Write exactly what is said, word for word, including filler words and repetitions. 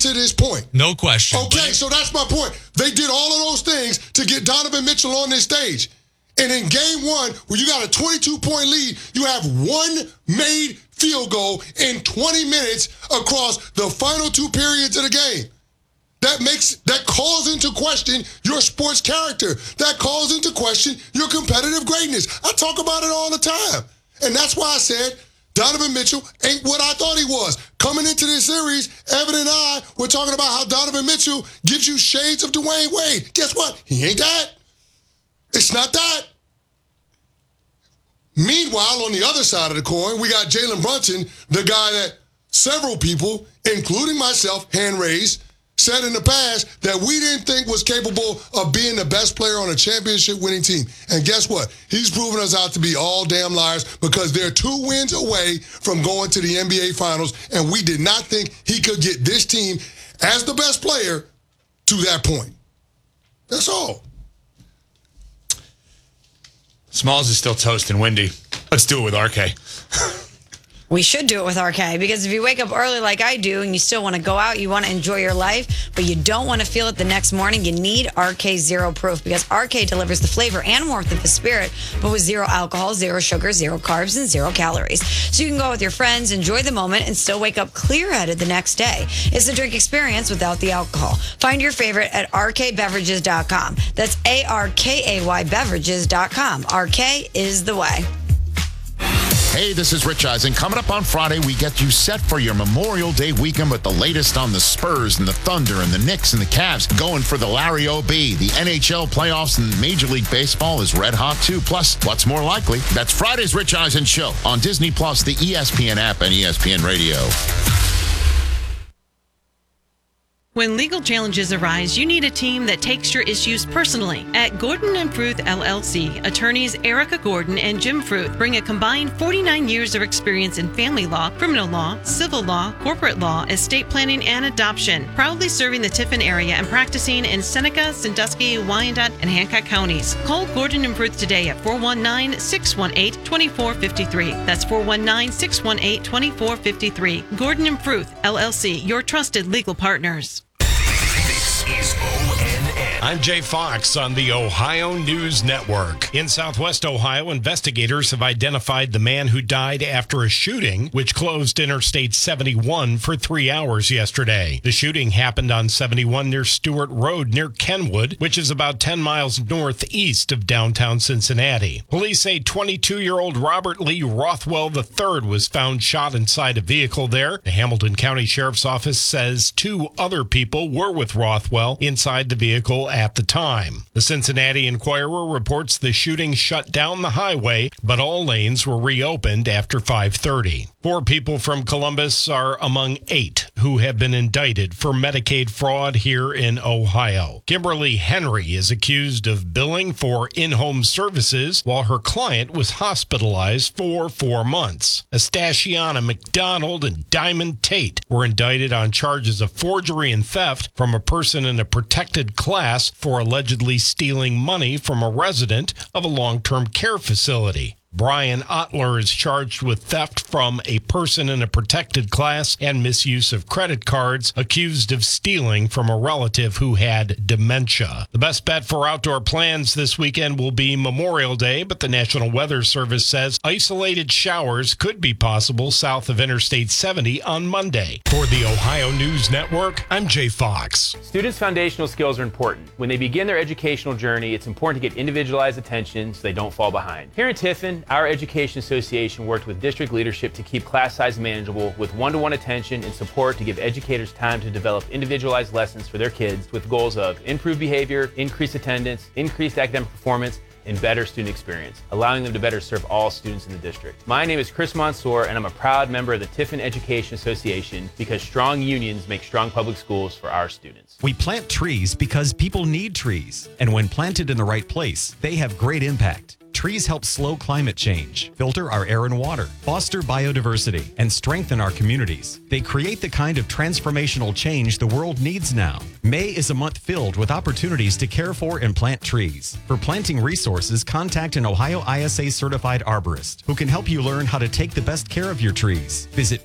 to this point. No question. Okay, so that's my point. They did all of those things to get Donovan Mitchell on this stage. And in game one, where you got a twenty-two point lead, you have one made field goal in twenty minutes across the final two periods of the game. That makes, that calls into question your sports character. That calls into question your competitive greatness. I talk about it all the time. And that's why I said Donovan Mitchell ain't what I thought he was. Coming into this series, Evan and I were talking about how Donovan Mitchell gives you shades of Dwayne Wade. Guess what? He ain't that. It's not that. Meanwhile, on the other side of the coin, we got Jalen Brunson, the guy that several people, including myself, hand raised, said in the past that we didn't think was capable of being the best player on a championship winning team. And guess what? He's proven us out to be all damn liars because they're two wins away from going to the N B A Finals, and we did not think he could get this team as the best player to that point. That's all. Smalls is still toast and windy. Let's do it with R K. We should do it with R K, because if you wake up early like I do and you still want to go out, you want to enjoy your life, but you don't want to feel it the next morning, you need R K Zero Proof, because R K delivers the flavor and warmth of the spirit, but with zero alcohol, zero sugar, zero carbs, and zero calories. So you can go out with your friends, enjoy the moment, and still wake up clear-headed the next day. It's a drink experience without the alcohol. Find your favorite at R K beverages dot com. That's A R K A Y beverages dot com. R K is the way. Hey, this is Rich Eisen. Coming up on Friday, we get you set for your Memorial Day weekend with the latest on the Spurs and the Thunder and the Knicks and the Cavs going for the Larry O B. The N H L playoffs and Major League Baseball is red hot too. Plus, what's more likely? That's Friday's Rich Eisen Show on Disney Plus, the E S P N app, and E S P N Radio. When legal challenges arise, you need a team that takes your issues personally. At Gordon and Fruth L L C, attorneys Erica Gordon and Jim Fruth bring a combined forty-nine years of experience in family law, criminal law, civil law, corporate law, estate planning, and adoption. Proudly serving the Tiffin area and practicing in Seneca, Sandusky, Wyandotte, and Hancock counties. Call Gordon and Fruth today at four one nine, six one eight, two four five three. That's four one nine, six one eight, two four five three. Gordon and Fruth L L C, your trusted legal partners. Is O N N. I'm Jay Fox on the Ohio News Network. In Southwest Ohio, investigators have identified the man who died after a shooting, which closed Interstate seventy-one for three hours yesterday. The shooting happened on seventy-one near Stewart Road near Kenwood, which is about ten miles northeast of downtown Cincinnati. Police say twenty-two-year-old Robert Lee Rothwell the third was found shot inside a vehicle there. The Hamilton County Sheriff's Office says two other people were with Rothwell inside the vehicle at the time. The Cincinnati Enquirer reports the shooting shut down the highway, but all lanes were reopened after five thirty. Four people from Columbus are among eight who have been indicted for Medicaid fraud here in Ohio. Kimberly Henry is accused of billing for in-home services while her client was hospitalized for four months. Astaciana McDonald and Diamond Tate were indicted on charges of forgery and theft from a person in a protected class for allegedly stealing money from a resident of a long-term care facility. Brian Ottler is charged with theft from a person in a protected class and misuse of credit cards, accused of stealing from a relative who had dementia. The best bet for outdoor plans this weekend will be Memorial Day, but the National Weather Service says isolated showers could be possible south of Interstate seventy on Monday. For the Ohio News Network, I'm Jay Fox. Students' foundational skills are important. When they begin their educational journey, it's important to get individualized attention so they don't fall behind. Here in Tiffin, our Education Association worked with district leadership to keep class size manageable with one-to-one attention and support to give educators time to develop individualized lessons for their kids with goals of improved behavior, increased attendance, increased academic performance, and better student experience, allowing them to better serve all students in the district. My name is Chris Mansour, and I'm a proud member of the Tiffin Education Association because strong unions make strong public schools for our students. We plant trees because people need trees, and when planted in the right place, they have great impact. Trees help slow climate change, filter our air and water, foster biodiversity, and strengthen our communities. They create the kind of transformational change the world needs now. May is a month filled with opportunities to care for and plant trees. For planting resources, contact an Ohio I S A certified arborist who can help you learn how to take the best care of your trees. Visit